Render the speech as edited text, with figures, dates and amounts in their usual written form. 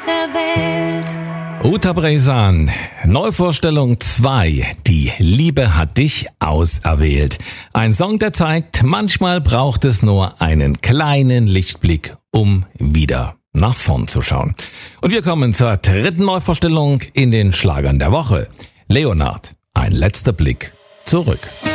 auserwählt. Uta Brezan, Neuvorstellung 2, die Liebe hat dich auserwählt. Ein Song, der zeigt, manchmal braucht es nur einen kleinen Lichtblick, um wieder nach vorn zu schauen. Und wir kommen zur dritten Neuvorstellung in den Schlagern der Woche. Leonard, ein letzter Blick zurück.